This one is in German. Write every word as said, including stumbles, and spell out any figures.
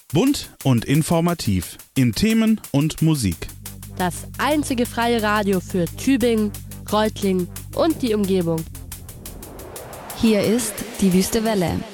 Bunt und informativ in Themen und Musik. Das einzige freie Radio für Tübingen, Reutlingen und die Umgebung. Hier ist die Wüste Welle.